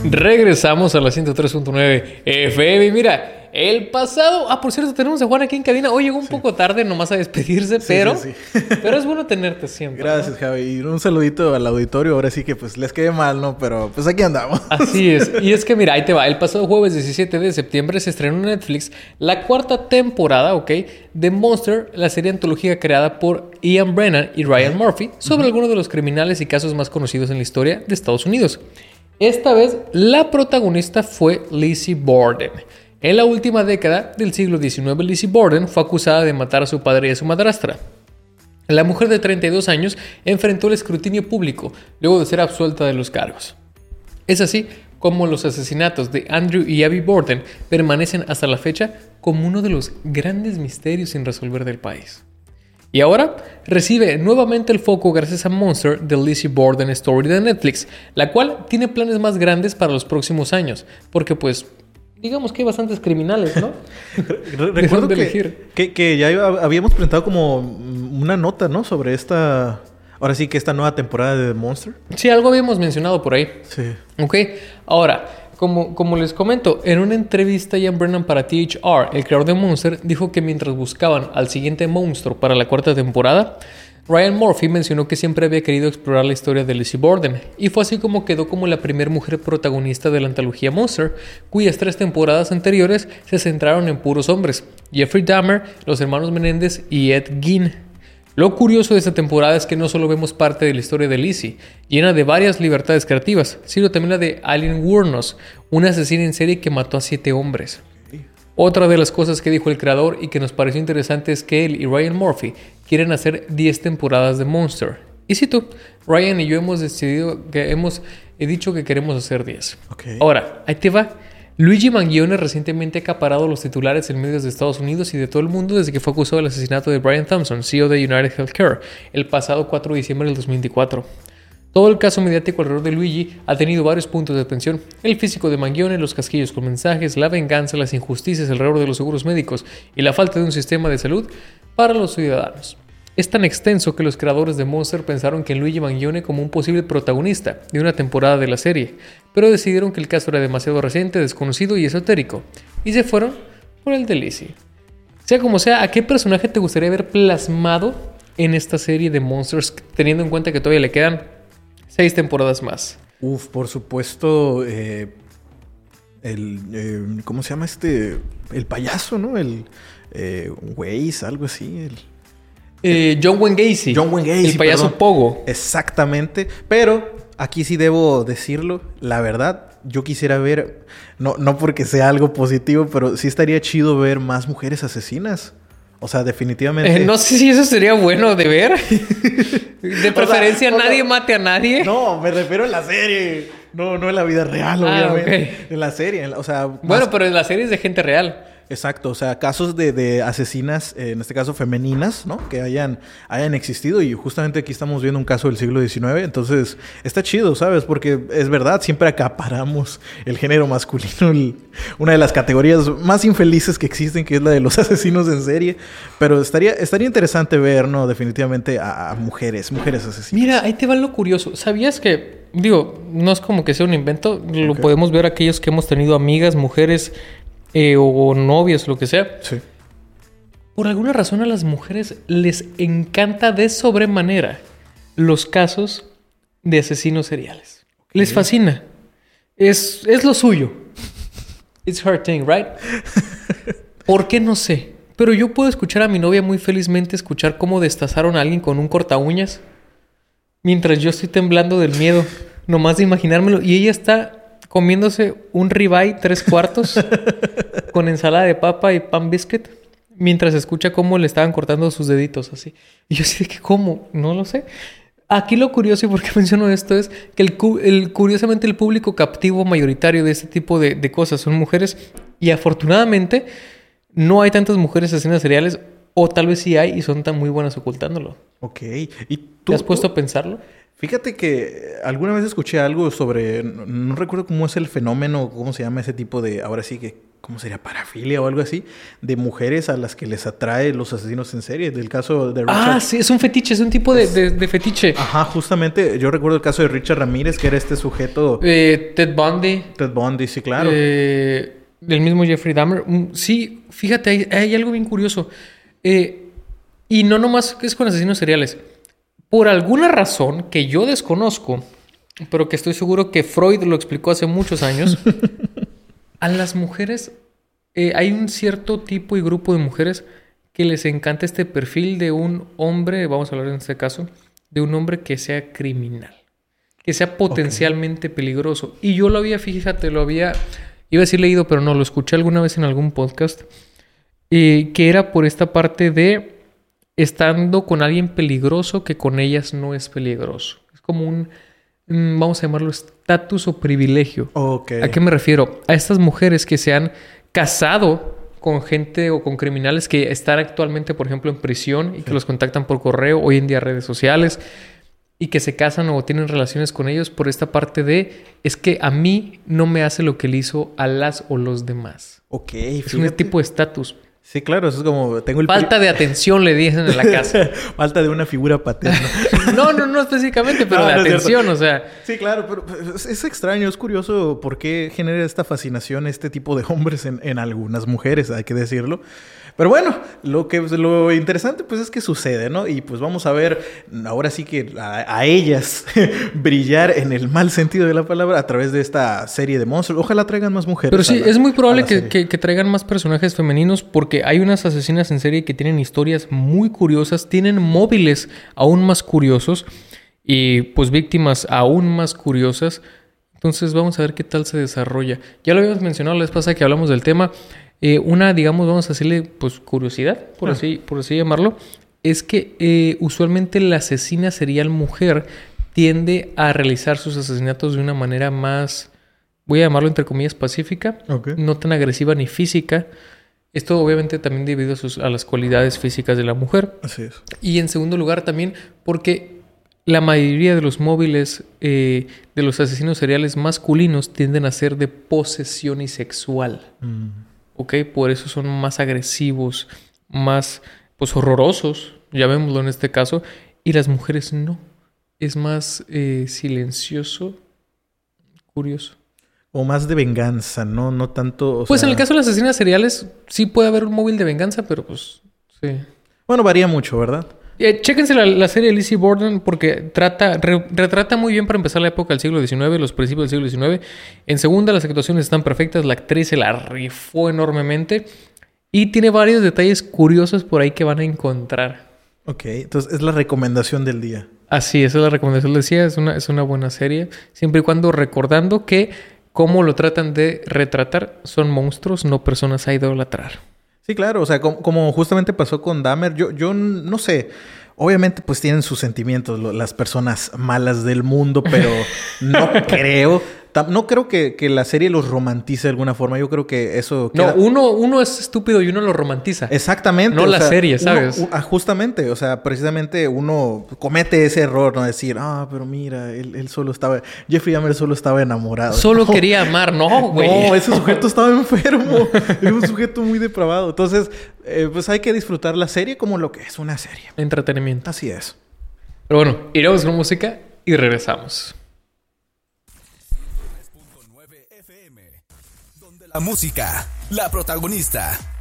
Regresamos a la 103.9 FM. Mira, el pasado... por cierto, tenemos a Juan aquí en cabina. Hoy llegó un poco tarde nomás a despedirse, pero es bueno tenerte siempre. Gracias, ¿no? Javi. Y un saludito al auditorio. Ahora sí que pues les quede mal, ¿no? Pero pues aquí andamos. Así es. Y es que mira, ahí te va. El pasado jueves 17 de septiembre se estrenó en Netflix la cuarta temporada, ¿ok? De Monster, la serie antológica creada por Ian Brennan y Ryan Murphy sobre algunos de los criminales y casos más conocidos en la historia de Estados Unidos. Esta vez, la protagonista fue Lizzie Borden. En la última década del siglo XIX, Lizzie Borden fue acusada de matar a su padre y a su madrastra. La mujer de 32 años enfrentó el escrutinio público luego de ser absuelta de los cargos. Es así como los asesinatos de Andrew y Abby Borden permanecen hasta la fecha como uno de los grandes misterios sin resolver del país. Y ahora recibe nuevamente el foco gracias a Monster, The Lizzie Borden Story de Netflix, la cual tiene planes más grandes para los próximos años, porque pues digamos que hay bastantes criminales, ¿no? Recuerdo que ya habíamos presentado como una nota, ¿no? Sobre esta... Ahora sí que esta nueva temporada de The Monster. Sí, algo habíamos mencionado por ahí. Sí. Ok, ahora... Como les comento, en una entrevista Ian Brennan para THR, el creador de Monster, dijo que mientras buscaban al siguiente monstruo para la cuarta temporada, Ryan Murphy mencionó que siempre había querido explorar la historia de Lizzie Borden, y fue así como quedó como la primera mujer protagonista de la antología Monster, cuyas 3 temporadas anteriores se centraron en puros hombres: Jeffrey Dahmer, los hermanos Menéndez y Ed Gein. Lo curioso de esta temporada es que no solo vemos parte de la historia de Lizzie, llena de varias libertades creativas, sino también la de Aileen Wuornos, una asesina en serie que mató a 7 hombres. Otra de las cosas que dijo el creador y que nos pareció interesante es que él y Ryan Murphy quieren hacer 10 temporadas de Monster. Y cito, Ryan y yo hemos dicho que queremos hacer 10. Okay. Ahora, ahí te va. Luigi Mangione recientemente ha acaparado los titulares en medios de Estados Unidos y de todo el mundo desde que fue acusado del asesinato de Brian Thompson, CEO de United Healthcare, el pasado 4 de diciembre del 2024. Todo el caso mediático alrededor de Luigi ha tenido varios puntos de atención: el físico de Mangione, los casquillos con mensajes, la venganza, las injusticias alrededor de los seguros médicos y la falta de un sistema de salud para los ciudadanos. Es tan extenso que los creadores de Monster pensaron en Luigi Mangione como un posible protagonista de una temporada de la serie, pero decidieron que el caso era demasiado reciente, desconocido y esotérico, y se fueron por el de Lizzie. Sea como sea, ¿a qué personaje te gustaría ver plasmado en esta serie de Monsters, teniendo en cuenta que todavía le quedan 6 temporadas más? Por supuesto, ¿cómo se llama este? El payaso, ¿no? Weiss, algo así, John Wayne Gacy. John Wayne Gacy, el payaso perdón. Pogo. Exactamente. Pero aquí sí debo decirlo, la verdad, yo quisiera ver, no porque sea algo positivo, pero sí estaría chido ver más mujeres asesinas. O sea, definitivamente. No sé si eso sería bueno de ver. De preferencia, nadie mate a nadie. No, me refiero a la serie. No en la vida real, obviamente. Okay. En la serie. Bueno, pero en la serie es de gente real. Exacto, o sea, casos de asesinas, en este caso femeninas, ¿no? Que hayan existido, y justamente aquí estamos viendo un caso del siglo XIX, entonces está chido, ¿sabes? Porque es verdad, siempre acaparamos el género masculino, una de las categorías más infelices que existen, que es la de los asesinos en serie, pero estaría interesante ver, ¿no? Definitivamente a mujeres asesinas. Mira, ahí te va lo curioso. ¿Sabías que, no es como que sea un invento, lo podemos ver aquellos que hemos tenido amigas, mujeres... o novias, lo que sea. Sí. Por alguna razón a las mujeres les encanta de sobremanera los casos de asesinos seriales. Okay. Les fascina. Es lo suyo. It's her thing, right? ¿Por qué? No sé. Pero yo puedo escuchar a mi novia muy felizmente escuchar cómo destazaron a alguien con un corta uñas mientras yo estoy temblando del miedo. Nomás de imaginármelo. Y ella está... comiéndose un ribeye 3/4 con ensalada de papa y pan biscuit mientras escucha cómo le estaban cortando sus deditos así. Y yo así de que, ¿cómo? No lo sé. Aquí lo curioso, y por qué menciono esto, es que curiosamente el público captivo mayoritario de este tipo de cosas son mujeres, y afortunadamente no hay tantas mujeres asesinas seriales, o tal vez sí hay y son tan muy buenas ocultándolo. Ok. ¿Y tú, ¿Te has puesto a pensarlo? Fíjate que alguna vez escuché algo sobre... No recuerdo cómo es el fenómeno, cómo se llama ese tipo de... Ahora sí que... ¿cómo sería? Parafilia o algo así, de mujeres a las que les atrae los asesinos en serie. Del caso de Richard. Ah, sí, es un fetiche, es un tipo de fetiche. Ajá, justamente, yo recuerdo el caso de Richard Ramírez, que era este sujeto... Ted Bundy. Ted Bundy, sí, claro. Del mismo Jeffrey Dahmer. Sí, fíjate, hay algo bien curioso. Y no nomás que es con asesinos seriales. Por alguna razón que yo desconozco, pero que estoy seguro que Freud lo explicó hace muchos años, a las mujeres hay un cierto tipo y grupo de mujeres que les encanta este perfil de un hombre, vamos a hablar en este caso, de un hombre que sea criminal, que sea potencialmente peligroso. Y yo fíjate, iba a decir leído, pero no, lo escuché alguna vez en algún podcast, que era por esta parte de estando con alguien peligroso que con ellas no es peligroso. Es como un, vamos a llamarlo estatus o privilegio. Okay. ¿A qué me refiero? A estas mujeres que se han casado con gente o con criminales que están actualmente, por ejemplo, en prisión y que los contactan por correo, hoy en día redes sociales, y que se casan o tienen relaciones con ellos por esta parte de es que a mí no me hace lo que le hizo a las o los demás. Ok, es un tipo de estatus. Sí, claro, eso es como... Falta de atención, le dicen en la casa. Falta de una figura paterna. No específicamente, pero de atención, o sea... Sí, claro, pero es extraño, es curioso por qué genera esta fascinación este tipo de hombres en algunas mujeres, hay que decirlo. Pero bueno, lo interesante pues es que sucede, ¿no? Y pues vamos a ver ahora sí que a ellas brillar en el mal sentido de la palabra a través de esta serie de monstruos. Ojalá traigan más mujeres. Pero sí, es muy probable que traigan más personajes femeninos porque hay unas asesinas en serie que tienen historias muy curiosas, tienen móviles aún más curiosos y pues víctimas aún más curiosas. Entonces vamos a ver qué tal se desarrolla. Ya lo habíamos mencionado la vez pasada que hablamos del tema. Digamos, vamos a decirle, pues, curiosidad, por así llamarlo, es que usualmente la asesina serial mujer tiende a realizar sus asesinatos de una manera más, voy a llamarlo entre comillas, pacífica, no tan agresiva ni física. Esto obviamente también debido a las cualidades físicas de la mujer. Así es. Y en segundo lugar también porque la mayoría de los móviles de los asesinos seriales masculinos tienden a ser de posesión y sexual. ¿Ok? Por eso son más agresivos, más, pues, horrorosos, llamémoslo en este caso, y las mujeres no. Es más silencioso, curioso. O más de venganza, ¿no? No tanto... Pues en el caso de las asesinas seriales sí puede haber un móvil de venganza, pero pues sí. Bueno, varía mucho, ¿verdad? Chéquense la serie Lizzie Borden porque retrata muy bien para empezar la época del siglo XIX, los principios del siglo XIX. En segunda, las actuaciones están perfectas, la actriz se la rifó enormemente y tiene varios detalles curiosos por ahí que van a encontrar. Ok, entonces es la recomendación del día. Así, esa es la recomendación, decía, es una buena serie, siempre y cuando recordando que cómo lo tratan de retratar son monstruos, no personas a idolatrar. Sí, claro. O sea, como justamente pasó con Dahmer, yo no sé. Obviamente, pues tienen sus sentimientos las personas malas del mundo, pero no creo... No creo que la serie los romantice de alguna forma. Yo creo que eso... No, uno es estúpido y uno lo romantiza. Exactamente. No la serie, ¿sabes? Justamente. O sea, precisamente uno comete ese error, ¿no? Decir, pero mira, él solo estaba... Jeffrey Dahmer solo estaba enamorado. Solo quería amar. No, güey. No, ese sujeto estaba enfermo. Era un sujeto muy depravado. Entonces, pues hay que disfrutar la serie como lo que es una serie. Entretenimiento. Así es. Pero bueno, iremos con música y regresamos. La música, la protagonista.